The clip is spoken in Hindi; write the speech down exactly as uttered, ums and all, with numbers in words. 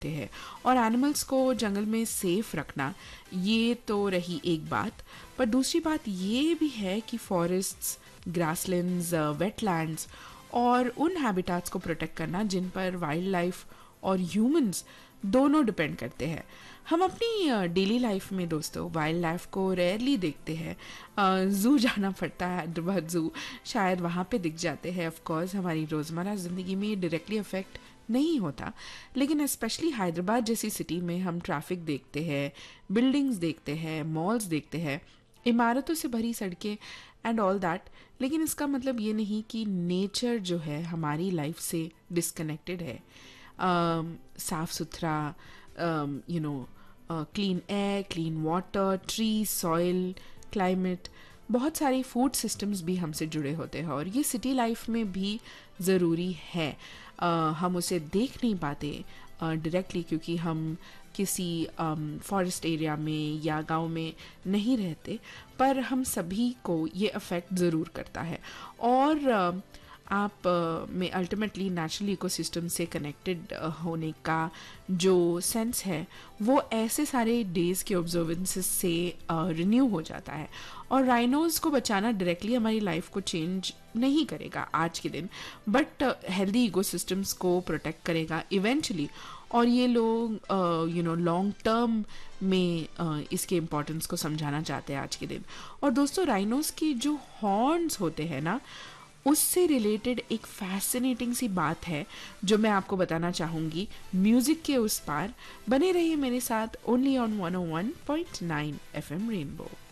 है और एनिमल्स को जंगल में सेफ रखना, ये तो रही एक बात। पर दूसरी बात ये भी है कि फॉरेस्ट्स, ग्रासलैंड्स, वेटलैंड्स और उन हैबिटाट्स को प्रोटेक्ट करना जिन पर वाइल्ड लाइफ और ह्यूमंस दोनों डिपेंड करते हैं। हम अपनी डेली लाइफ में दोस्तों वाइल्ड लाइफ को रेयरली देखते हैं। ज़ू जाना पड़ता है, हैदराबाद ज़ू, शायद वहाँ पे दिख जाते हैं। ऑफ कोर्स हमारी रोज़मर्रा ज़िंदगी में ये डायरेक्टली अफेक्ट नहीं होता, लेकिन स्पेशली हैदराबाद जैसी सिटी में हम ट्रैफिक देखते हैं, बिल्डिंग्स देखते हैं, मॉल्स देखते हैं, इमारतों से भरी सड़कें एंड ऑल दैट। लेकिन इसका मतलब ये नहीं कि नेचर जो है हमारी लाइफ से डिस्कनेक्टेड है। um, साफ सुथरा, you know, clean air, clean water, tree, soil, climate, बहुत सारी फूड सिस्टम्स भी हमसे जुड़े होते हैं और ये सिटी लाइफ में भी ज़रूरी है। uh, हम उसे देख नहीं पाते डायरेक्टली uh, क्योंकि हम किसी फॉरेस्ट um, एरिया में या गांव में नहीं रहते, पर हम सभी को ये अफेक्ट ज़रूर करता है। और uh, आप uh, में अल्टीमेटली नेचुरल इकोसिस्टम से कनेक्टेड uh, होने का जो सेंस है वो ऐसे सारे डेज़ के ऑब्जर्वेंसेस से रिन्यू uh, हो जाता है। और राइनोज को बचाना डायरेक्टली हमारी लाइफ को चेंज नहीं करेगा आज के दिन, बट हेल्दी इकोसिस्टम्स को प्रोटेक्ट करेगा इवेंचुअली। और ये लोग यू नो लॉन्ग टर्म में uh, इसके इम्पोर्टेंस को समझाना चाहते हैं आज के दिन। और दोस्तों राइनोज की जो हॉर्न्स होते हैं ना, उससे रिलेटेड एक फैसिनेटिंग सी बात है जो मैं आपको बताना चाहूँगी म्यूज़िक के उस पार। बने रहिए मेरे साथ only on one O one point nine F M rainbow.